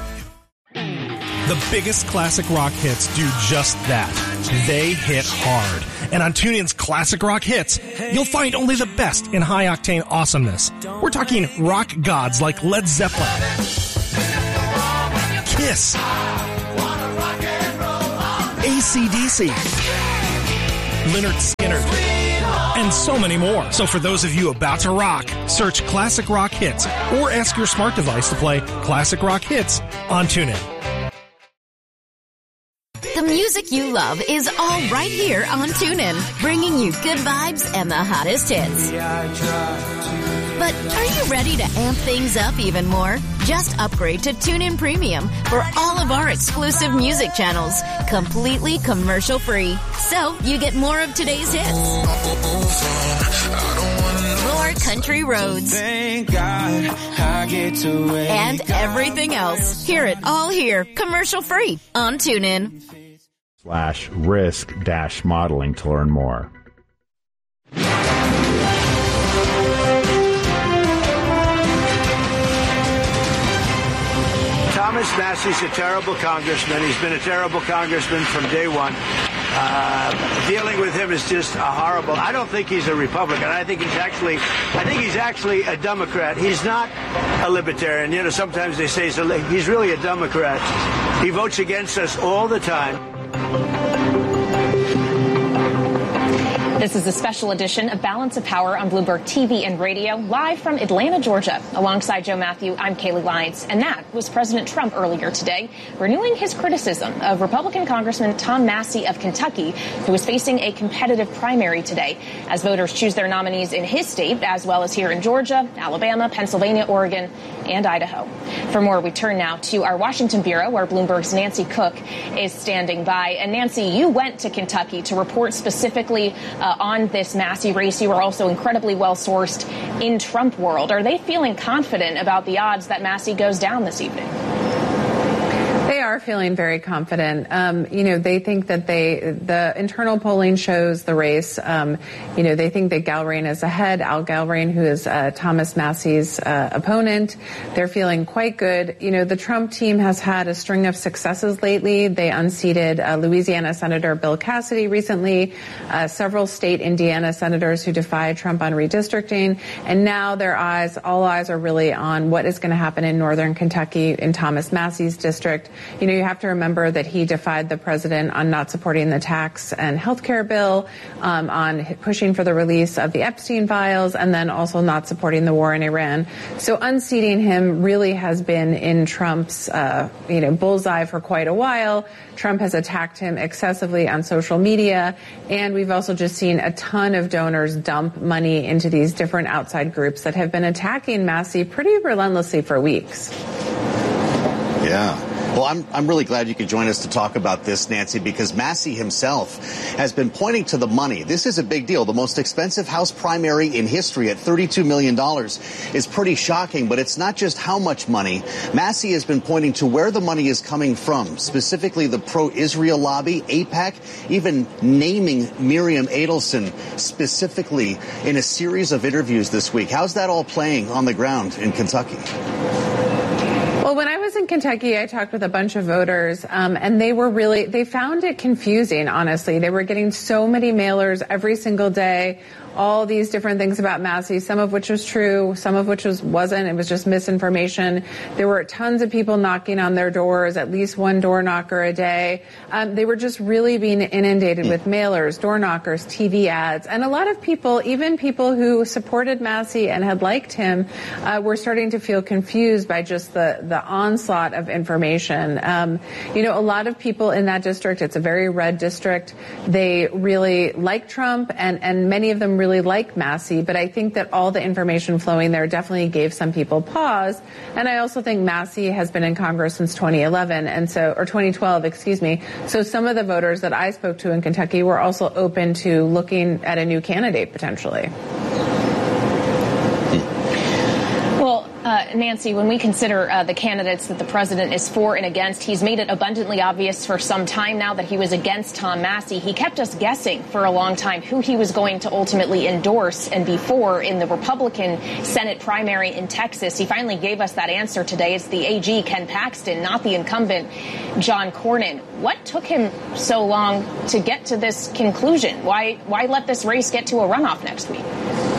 The biggest classic rock hits do just that. They hit hard. And on TuneIn's Classic Rock Hits, you'll find only the best in high-octane awesomeness. We're talking rock gods like Led Zeppelin, Kiss, AC/DC, Lynyrd Skynyrd, and so many more. So for those of you about to rock, search Classic Rock Hits or ask your smart device to play Classic Rock Hits on TuneIn. The music you love is all right here on TuneIn, bringing you good vibes and the hottest hits. But are you ready to amp things up even more? Just upgrade to TuneIn Premium for all of our exclusive music channels, completely commercial-free. So you get more of today's hits, more country roads, Thank God I get to wake and everything else. Hear it all here, commercial-free on TuneIn. /risk-modeling to learn more. Thomas Massie's a terrible congressman. He's been a terrible congressman from day one. Dealing with him is just horrible. I don't think he's a Republican. I think he's actually a Democrat. He's not a libertarian. You know, sometimes they say he's really a Democrat. He votes against us all the time. This is a special edition of Balance of Power on Bloomberg TV and radio, live from Atlanta, Georgia. Alongside Joe Matthew, I'm Kaylee Lyons. And that was President Trump earlier today, renewing his criticism of Republican Congressman Tom Massie of Kentucky, who is facing a competitive primary today as voters choose their nominees in his state, as well as here in Georgia, Alabama, Pennsylvania, Oregon, and Idaho. For more, we turn now to our Washington bureau, where Bloomberg's Nancy Cook is standing by. And Nancy, you went to Kentucky to report specifically on this Massie race. You were also incredibly well-sourced in Trump world. Are they feeling confident about the odds that Massie goes down this evening? They are feeling very confident. They think that the internal polling shows the race. They think that Galbraith is ahead. Al Galbraith, who is Thomas Massie's opponent, they're feeling quite good. The Trump team has had a string of successes lately. They unseated Louisiana Senator Bill Cassidy recently, several state Indiana senators who defied Trump on redistricting, and now all eyes are really on what is going to happen in northern Kentucky in Thomas Massie's district. You have to remember that he defied the president on not supporting the tax and health care bill, on pushing for the release of the Epstein files, and then also not supporting the war in Iran. So unseating him really has been in Trump's, bullseye for quite a while. Trump has attacked him excessively on social media, and we've also just seen a ton of donors dump money into these different outside groups that have been attacking Massie pretty relentlessly for weeks. Yeah. Well, I'm really glad you could join us to talk about this, Nancy, because Massie himself has been pointing to the money. This is a big deal. The most expensive House primary in history at $32 million is pretty shocking, but it's not just how much money. Massie has been pointing to where the money is coming from, specifically the pro-Israel lobby, AIPAC, even naming Miriam Adelson specifically in a series of interviews this week. How's that all playing on the ground in Kentucky? Well, when I was in Kentucky, I talked with a bunch of voters, and they found it confusing, honestly. They were getting so many mailers every single day, all these different things about Massie, some of which was true, some of which wasn't. It was just misinformation. There were tons of people knocking on their doors, at least one door knocker a day. They were just really being inundated with mailers, door knockers, TV ads. And a lot of people, even people who supported Massie and had liked him, were starting to feel confused by just the onslaught of information. A lot of people in that district, it's a very red district, they really like Trump, and many of them really like Massie, but I think that all the information flowing there definitely gave some people pause. And I also think Massie has been in Congress since 2011, or 2012, excuse me. So some of the voters that I spoke to in Kentucky were also open to looking at a new candidate potentially. Well, Nancy, when we consider the candidates that the president is for and against, he's made it abundantly obvious for some time now that he was against Tom Massie. He kept us guessing for a long time who he was going to ultimately endorse and before in the Republican Senate primary in Texas. He finally gave us that answer today. It's the AG, Ken Paxton, not the incumbent, John Cornyn. What took him so long to get to this conclusion? Why let this race get to a runoff next week?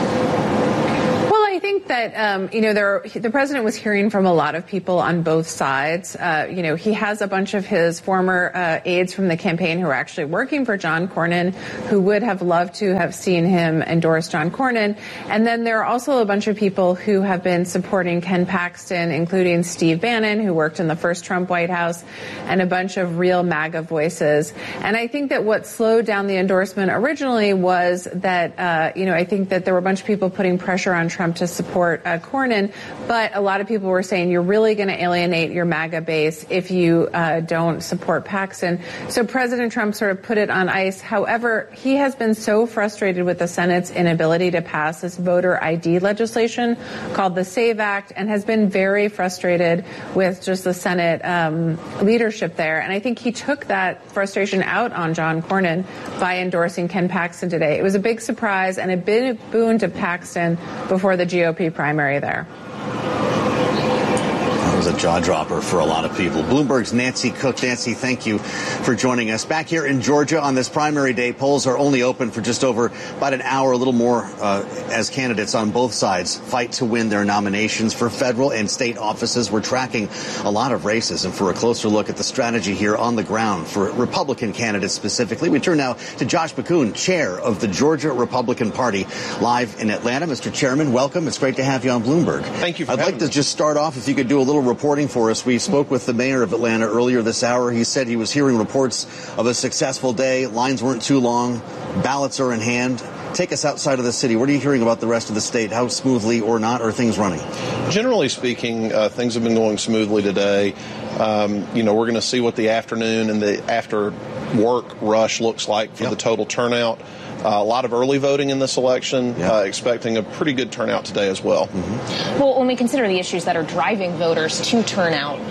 I think that, the president was hearing from a lot of people on both sides. He has a bunch of his former aides from the campaign who are actually working for John Cornyn, who would have loved to have seen him endorse John Cornyn. And then there are also a bunch of people who have been supporting Ken Paxton, including Steve Bannon, who worked in the first Trump White House, and a bunch of real MAGA voices. And I think that what slowed down the endorsement originally was that, I think that there were a bunch of people putting pressure on Trump to support Cornyn, but a lot of people were saying you're really going to alienate your MAGA base if you don't support Paxton. So President Trump sort of put it on ice. However, he has been so frustrated with the Senate's inability to pass this voter ID legislation called the SAVE Act, and has been very frustrated with just the Senate leadership there. And I think he took that frustration out on John Cornyn by endorsing Ken Paxton today. It was a big surprise and a big boon to Paxton before the GOP primary there. That was a jaw dropper for a lot of people. Bloomberg's Nancy Cook. Nancy, thank you for joining us. Back here in Georgia on this primary day, polls are only open for just over about an hour, a little more, as candidates on both sides fight to win their nominations for federal and state offices. We're tracking a lot of races, and for a closer look at the strategy here on the ground for Republican candidates specifically, we turn now to Josh McCoon, chair of the Georgia Republican Party, live in Atlanta. Mr. Chairman, welcome. It's great to have you on Bloomberg. Thank you for I'd like to just start off, if you could do a little reporting for us. We spoke with the mayor of Atlanta earlier this hour. He said he was hearing reports of a successful day. Lines weren't too long. Ballots are in hand. Take us outside of the city. What are you hearing about the rest of the state? How smoothly or not are things running? Generally speaking, things have been going smoothly today. We're going to see what the afternoon and the after work rush looks like for the total turnout. A lot of early voting in this election, expecting a pretty good turnout today as well. Mm-hmm. Well, when we consider the issues that are driving voters to turn out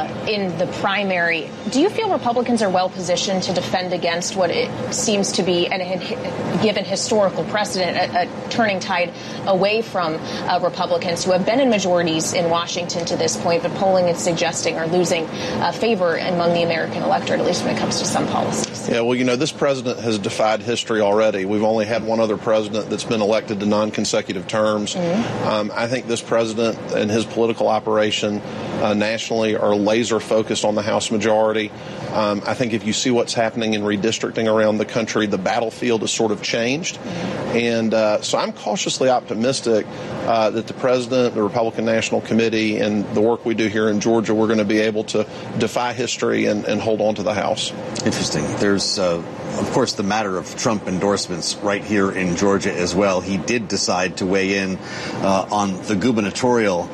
in the primary, do you feel Republicans are well positioned to defend against what it seems to be, and given historical precedent, a turning tide away from Republicans who have been in majorities in Washington to this point, but polling is suggesting are losing favor among the American electorate, at least when it comes to some policies? Yeah, well, this president has defied history already. We've only had one other president that's been elected to non-consecutive terms. Mm-hmm. I think this president and his political operation nationally are laser focused on the House majority. I think if you see what's happening in redistricting around the country, the battlefield has sort of changed. And so I'm cautiously optimistic that the president, the Republican National Committee, and the work we do here in Georgia, we're going to be able to defy history and hold on to the House. Interesting. There's, of course, the matter of Trump endorsements right here in Georgia as well. He did decide to weigh in on the gubernatorial,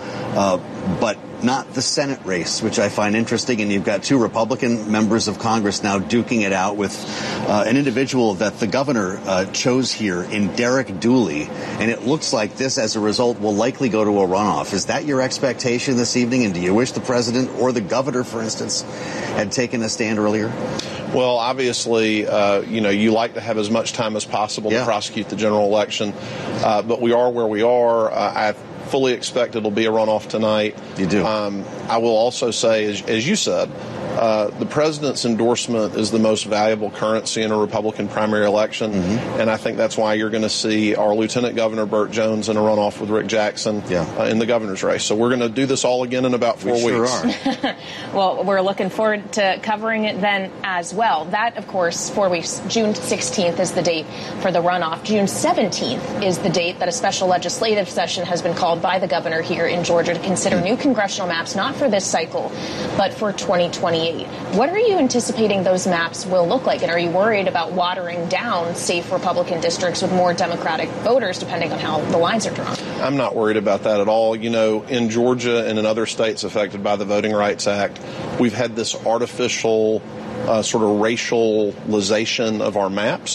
but not the Senate race, which I find interesting. And you've got two Republican members of Congress now duking it out with an individual that the governor chose here in Derek Dooley. And it looks like this, as a result, will likely go to a runoff. Is that your expectation this evening? And do you wish the president or the governor, for instance, had taken a stand earlier? Well, obviously, you like to have as much time as possible to prosecute the general election. But we are where we are. I fully expect it'll be a runoff tonight. You do. I will also say, as you said, the president's endorsement is the most valuable currency in a Republican primary election, and I think that's why you're going to see our Lieutenant Governor Burt Jones in a runoff with Rick Jackson in the governor's race. So we're going to do this all again in about 4 weeks. Sure are. Well, we're looking forward to covering it then as well. That, of course, 4 weeks. June 16th is the date for the runoff. June 17th is the date that a special legislative session has been called by the governor here in Georgia to consider new congressional maps, not for this cycle, but for 2028. What are you anticipating those maps will look like? And are you worried about watering down safe Republican districts with more Democratic voters, depending on how the lines are drawn? I'm not worried about that at all. In Georgia and in other states affected by the Voting Rights Act, we've had this artificial sort of racialization of our maps.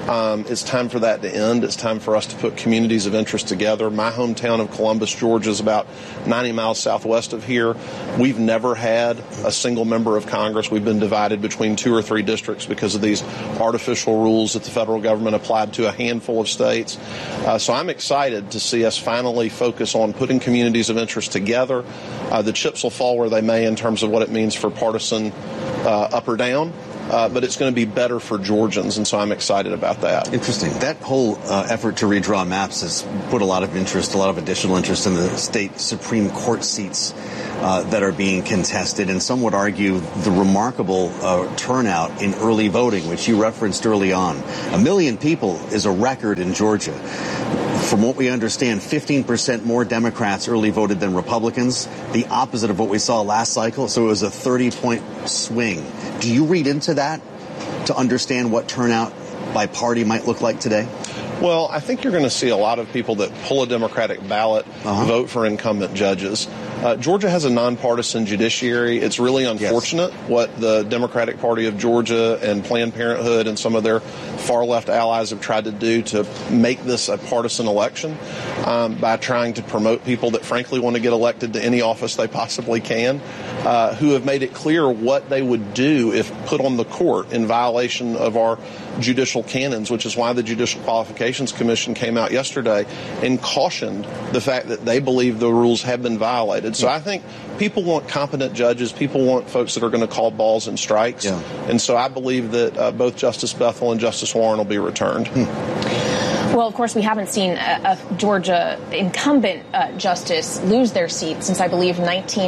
It's time for that to end. It's time for us to put communities of interest together. My hometown of Columbus, Georgia is about 90 miles southwest of here. We've never had a single member of Congress. We've been divided between 2 or 3 districts because of these artificial rules that the federal government applied to a handful of states. So I'm excited to see us finally focus on putting communities of interest together. The chips will fall where they may in terms of what it means for partisan up or down. But it's going to be better for Georgians, and so I'm excited about that. Interesting. That whole effort to redraw maps has put a lot of interest, a lot of additional interest in the state Supreme Court seats that are being contested, and some would argue the remarkable turnout in early voting, which you referenced early on. 1 million people is a record in Georgia. From what we understand, 15% more Democrats early voted than Republicans, the opposite of what we saw last cycle, so it was a 30-point swing. Do you read into that to understand what turnout by party might look like today? Well, I think you're going to see a lot of people that pull a Democratic ballot vote for incumbent judges. Georgia has a nonpartisan judiciary. It's really unfortunate what the Democratic Party of Georgia and Planned Parenthood and some of their far-left allies have tried to do to make this a partisan election by trying to promote people that frankly want to get elected to any office they possibly can, who have made it clear what they would do if put on the court in violation of our judicial canons, which is why the Judicial Qualifications Commission came out yesterday and cautioned the fact that they believe the rules have been violated. So I think people want competent judges. People want folks that are going to call balls and strikes. Yeah. And so I believe that both Justice Bethel and Justice Warren will be returned. Well, of course, we haven't seen a Georgia incumbent justice lose their seat since, I believe,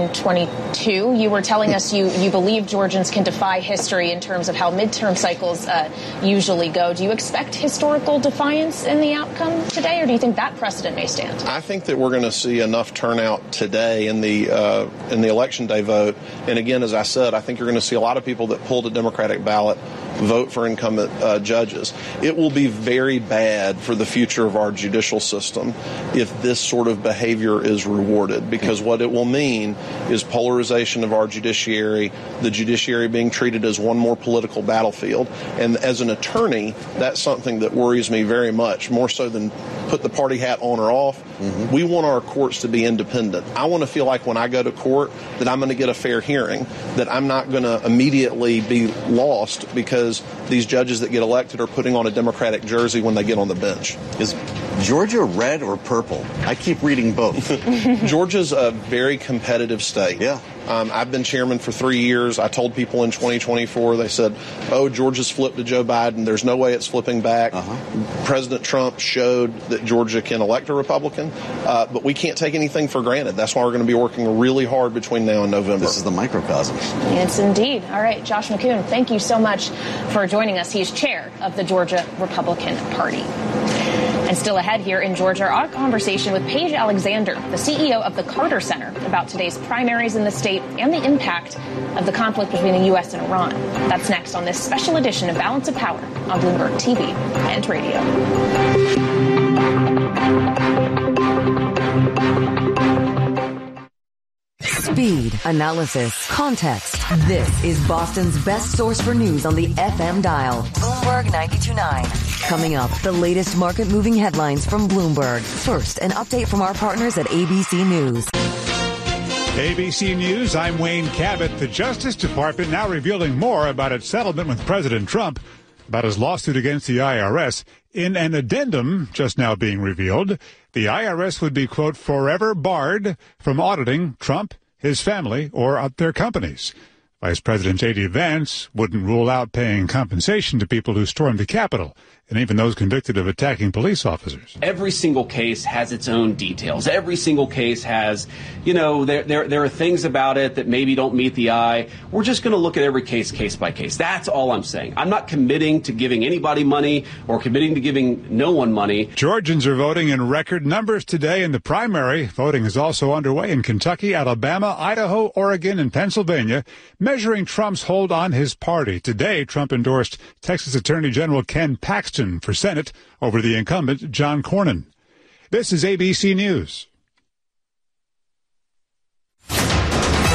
1922. You were telling us you believe Georgians can defy history in terms of how midterm cycles usually go. Do you expect historical defiance in the outcome today, or do you think that precedent may stand? I think that we're going to see enough turnout today in the Election Day vote. And again, as I said, I think you're going to see a lot of people that pulled a Democratic ballot vote for incumbent judges. It will be very bad for the future of our judicial system if this sort of behavior is rewarded, because what it will mean is polarization of our judiciary, the judiciary being treated as one more political battlefield. And as an attorney, that's something that worries me very much, more so than put the party hat on or off. We want our courts to be independent. I want to feel like when I go to court that I'm going to get a fair hearing, that I'm not going to immediately be lost because these judges that get elected are putting on a Democratic jersey when they get on the bench. Is Georgia red or purple? I keep reading both. Georgia's a very competitive state. Yeah. I've been chairman for 3 years. I told people in 2024, they said, oh, Georgia's flipped to Joe Biden. There's no way it's flipping back. President Trump showed that Georgia can elect a Republican, but we can't take anything for granted. That's why we're going to be working really hard between now and November. This is the microcosm. Yes, indeed. All right, Josh McKoon, thank you so much for joining us. He's chair of the Georgia Republican Party. And still ahead here in Georgia, our conversation with Paige Alexander, the CEO of the Carter Center, about today's primaries in the state and the impact of the conflict between the U.S. and Iran. That's next on this special edition of Balance of Power on Bloomberg TV and Radio. Speed, analysis, context. This is Boston's best source for news on the FM dial. Bloomberg 92.9. Coming up, the latest market-moving headlines from Bloomberg. First, an update from our partners at ABC News. ABC News, I'm Wayne Cabot. The Justice Department now revealing more about its settlement with President Trump about his lawsuit against the IRS. In an addendum just now being revealed, the IRS would be, quote, forever barred from auditing Trump, his family, or their companies. Vice President J.D. Vance wouldn't rule out paying compensation to people who stormed the Capitol, and even those convicted of attacking police officers. Every single case has its own details. Every single case has, there are things about it that maybe don't meet the eye. We're just going to look at every case by case. That's all I'm saying. I'm not committing to giving anybody money or committing to giving no one money. Georgians are voting in record numbers today in the primary. Voting is also underway in Kentucky, Alabama, Idaho, Oregon, and Pennsylvania, measuring Trump's hold on his party. Today, Trump endorsed Texas Attorney General Ken Paxton for Senate over the incumbent John Cornyn. This is ABC News.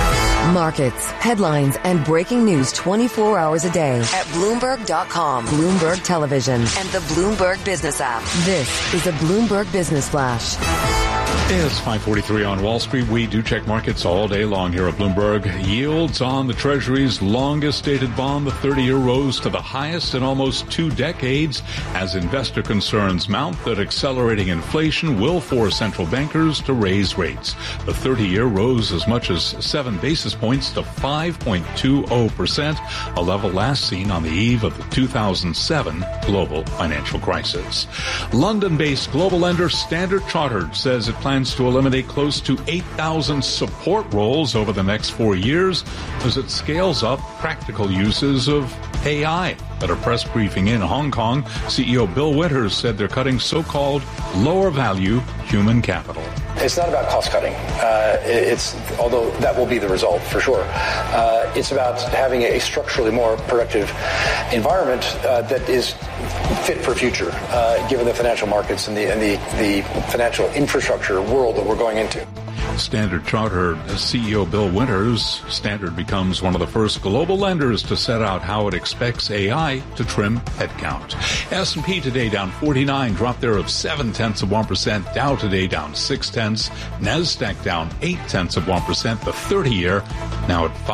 Markets, headlines, and breaking news 24 hours a day at Bloomberg.com, Bloomberg Television, and the Bloomberg Business app. This is a Bloomberg Business Flash. It's 5:43 on Wall Street. We do check markets all day long here at Bloomberg. Yields on the Treasury's longest-dated bond, the 30-year, rose to the highest in almost 2 decades as investor concerns mount that accelerating inflation will force central bankers to raise rates. The 30-year rose as much as 7 basis points to 5.20%, a level last seen on the eve of the 2007 global financial crisis. London-based global lender Standard Chartered says it plans to eliminate close to 8,000 support roles over the next 4 years as it scales up practical uses of AI. At a press briefing in Hong Kong, CEO Bill Winters said they're cutting so-called lower-value human capital. It's not about cost cutting. Although that will be the result for sure. It's about having a structurally more productive environment that is fit for future, given the financial markets and the financial infrastructure world that we're going into. Standard Chartered CEO Bill Winters. Standard becomes one of the first global lenders to set out how it expects AI to trim headcount. S&P today down 49, drop there of 0.7%. Dow today down 0.6. NASDAQ down 0.8%. The 30-year now at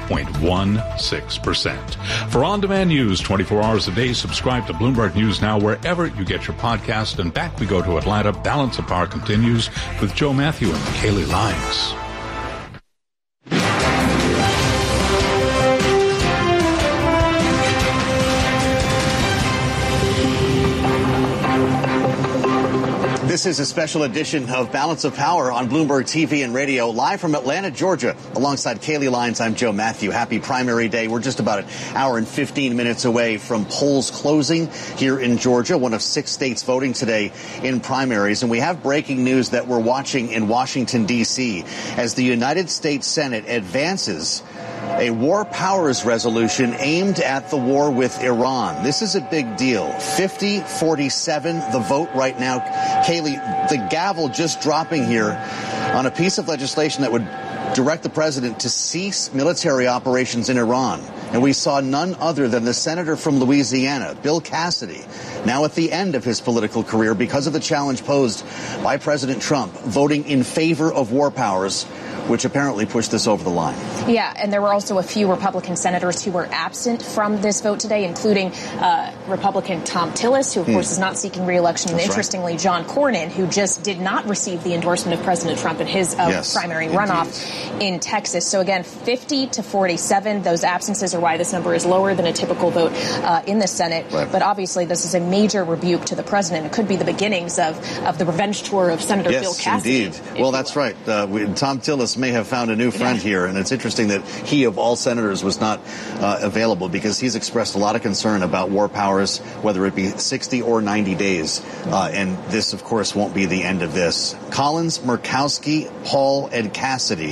5.16%. For on-demand news 24 hours a day, subscribe to Bloomberg News Now wherever you get your podcast. And back we go to Atlanta. Balance of Power continues with Joe Matthew and Kaylee Lyons. This is a special edition of Balance of Power on Bloomberg TV and Radio, live from Atlanta, Georgia. Alongside Kaylee Lyons, I'm Joe Matthew. Happy primary day. We're just about an hour and 15 minutes away from polls closing here in Georgia, one of 6 states voting today in primaries. And we have breaking news that we're watching in Washington, D.C. as the United States Senate advances a war powers resolution aimed at the war with Iran. This is a big deal. 50-47, the vote right now. Kaylee, the gavel just dropping here on a piece of legislation that would direct the president to cease military operations in Iran. And we saw none other than the senator from Louisiana, Bill Cassidy, now at the end of his political career because of the challenge posed by President Trump, voting in favor of war powers, which apparently pushed this over the line. Yeah, and there were also a few Republican senators who were absent from this vote today, including Republican Tom Tillis, who, of course, is not seeking re-election. And interestingly, right, John Cornyn, who just did not receive the endorsement of President Trump in his primary runoff in Texas. So, again, 50-47. Those absences are why this number is lower than a typical vote in the Senate. Right. But obviously, this is a major rebuke to the president. It could be the beginnings of the revenge tour of Senator Bill Cassidy. Yes, indeed. Well, that's right. Tom Tillis may have found a new friend here, and it's interesting that he, of all senators, was not available because he's expressed a lot of concern about war powers, whether it be 60 or 90 days. And this, of course, won't be the end of this. Collins, Murkowski, Paul, and Cassidy.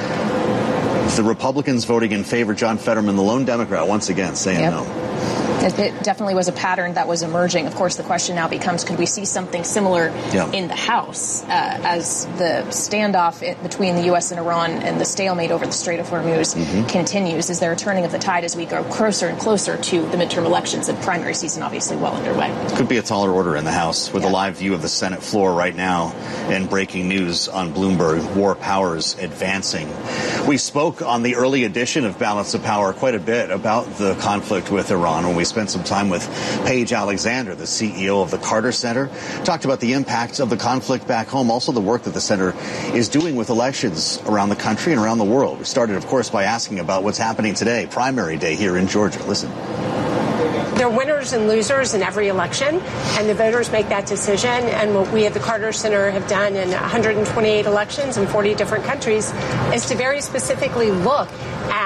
The Republicans voting in favor. John Fetterman, the lone Democrat, once again saying no. It definitely was a pattern that was emerging. Of course, the question now becomes, could we see something similar in the House as the standoff between the U.S. and Iran and the stalemate over the Strait of Hormuz continues? Is there a turning of the tide as we go closer and closer to the midterm elections and primary season obviously well underway? Could be a taller order in the House with a live view of the Senate floor right now and breaking news on Bloomberg, war powers advancing. We spoke on the early edition of Balance of Power quite a bit about the conflict with Iran when we spent some time with Paige Alexander, the CEO of the Carter Center, talked about the impacts of the conflict back home, also the work that the center is doing with elections around the country and around the world. We started, of course, by asking about what's happening today, primary day here in Georgia. Listen. There are winners and losers in every election, and the voters make that decision. And what we at the Carter Center have done in 128 elections in 40 different countries is to very specifically look at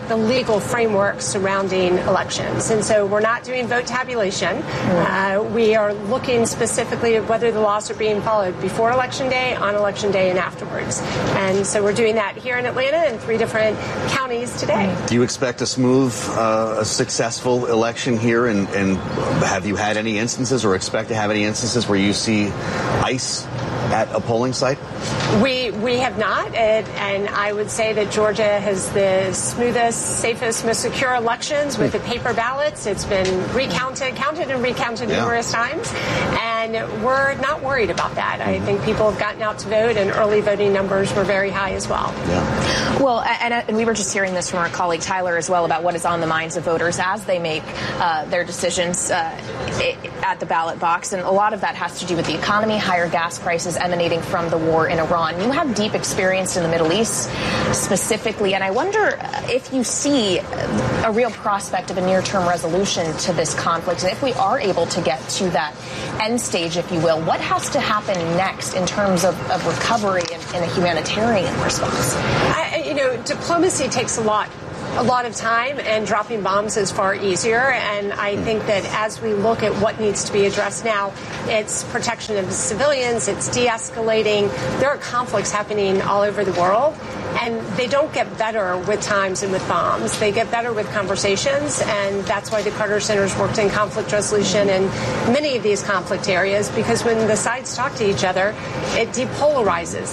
the legal framework surrounding elections. And so we're not doing vote tabulation. We are looking specifically at whether the laws are being followed before Election Day, on Election Day, and afterwards. And so we're doing that here in Atlanta in 3 different counties today. Do you expect a smooth, a successful election here? And have you had any instances or expect to have any instances where you see ICE at a polling site? We have not, and I would say that Georgia has the smoothest, safest, most secure elections with the paper ballots. It's been counted and recounted numerous times, and we're not worried about that. I think people have gotten out to vote, and early voting numbers were very high as well. Yeah. Well, and we were just hearing this from our colleague Tyler as well about what is on the minds of voters as they make their decisions at the ballot box, and a lot of that has to do with the economy, higher gas prices emanating from the war in Iran. You have deep experience in the Middle East specifically, and I wonder if you see a real prospect of a near-term resolution to this conflict. And if we are able to get to that end stage, if you will, what has to happen next in terms of recovery and a humanitarian response? Diplomacy takes a lot of time, and dropping bombs is far easier. And I think that as we look at what needs to be addressed now, it's protection of civilians, it's de-escalating. There are conflicts happening all over the world, and they don't get better with times and with bombs. They get better with conversations, and that's why the Carter Center's worked in conflict resolution in many of these conflict areas, because when the sides talk to each other, it depolarizes.